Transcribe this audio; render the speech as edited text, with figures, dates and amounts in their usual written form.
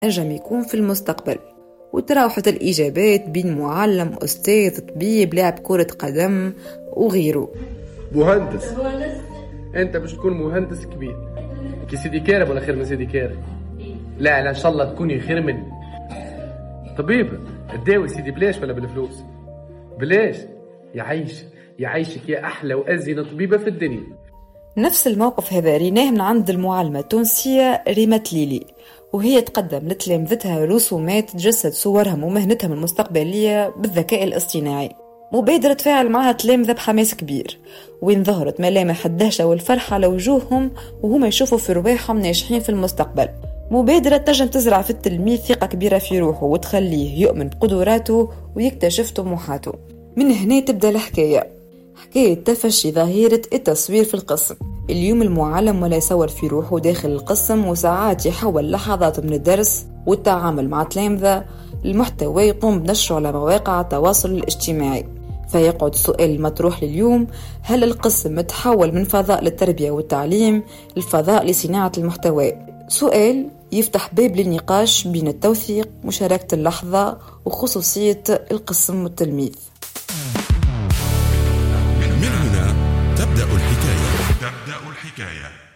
نجم يكون في المستقبل، وتراوحت الإجابات بين معلم، أستاذ، طبيب، لاعب كرة قدم وغيره. مهندس. أنت باش تكون مهندس كبير كي سيدي كارب ولا خير من سيدي كارب؟ لا إن شاء الله تكوني خير مني. طبيب الداوي سيدي بلاش ولا بالفلوس؟ بلاش. يعيشك يا أحلى وأزين طبيبة في الدنيا. نفس الموقف هذا ريناه من عند المعلمة التونسية ريما تليلي، وهي تقدم لتلامذتها رسومات تجسد صورهم ومهنتهم المستقبلية بالذكاء الاصطناعي. مبادرة تفاعل معها تلامذة بحماس كبير، وين ظهرت ملامح الدهشة والفرحة على وجوههم وهم يشوفوا في رواحهم ناجحين في المستقبل. مبادرة تنجم تزرع في التلميذ ثقة كبيرة في روحه وتخليه يؤمن بقدراته ويكتشف طموحاته. من هنا تبدأ الحكاية، حكاية تفشي ظاهرة التصوير في القسم. اليوم المعلم ولا يصور في روحه داخل القسم، وساعات يحول لحظات من الدرس والتعامل مع تلامذة المحتوى يقوم بنشره على مواقع التواصل الاجتماعي. فيقعد السؤال المطروح لليوم: هل القسم متحول من فضاء للتربية والتعليم للفضاء لصناعة المحتوى؟ سؤال يفتح باب للنقاش بين التوثيق، مشاركة اللحظة، وخصوصية القسم والتلميذ. من هنا تبدأ الحكاية.